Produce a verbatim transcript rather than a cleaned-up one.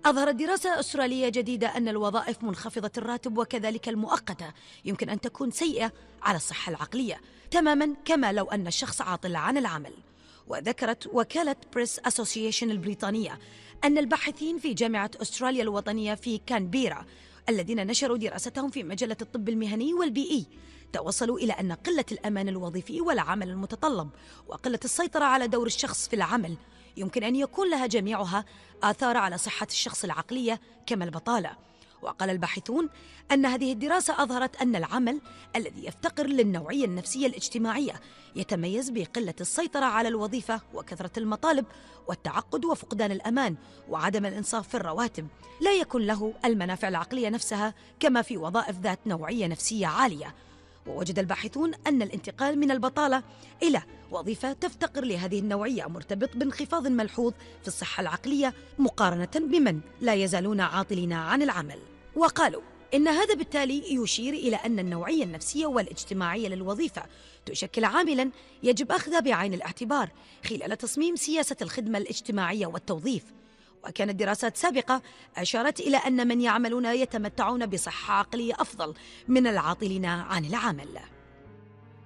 أظهرت دراسة أسترالية جديدة أن الوظائف منخفضة الراتب وكذلك المؤقتة يمكن أن تكون سيئة على الصحة العقلية تماما كما لو أن الشخص عاطل عن العمل. وذكرت وكالة بريس أسوسيشن البريطانية أن الباحثين في جامعة أستراليا الوطنية في كانبيرا الذين نشروا دراستهم في مجلة الطب المهني والبيئي توصلوا إلى أن قلة الأمان الوظيفي والعمل المتطلب وقلة السيطرة على دور الشخص في العمل يمكن أن يكون لها جميعها آثار على صحة الشخص العقلية كما البطالة. وقال الباحثون أن هذه الدراسة أظهرت أن العمل الذي يفتقر للنوعية النفسية الاجتماعية يتميز بقلة السيطرة على الوظيفة وكثرة المطالب والتعقد وفقدان الأمان وعدم الإنصاف في الرواتب، لا يكون له المنافع العقلية نفسها كما في وظائف ذات نوعية نفسية عالية. ووجد الباحثون أن الانتقال من البطالة إلى وظيفة تفتقر لهذه النوعية مرتبط بانخفاض ملحوظ في الصحة العقلية مقارنة بمن لا يزالون عاطلين عن العمل. وقالوا إن هذا بالتالي يشير إلى أن النوعية النفسية والاجتماعية للوظيفة تشكل عاملا يجب أخذه بعين الاعتبار خلال تصميم سياسة الخدمة الاجتماعية والتوظيف. وكانت دراسات سابقة أشارت إلى أن من يعملون يتمتعون بصحة عقلية أفضل من العاطلين عن العمل.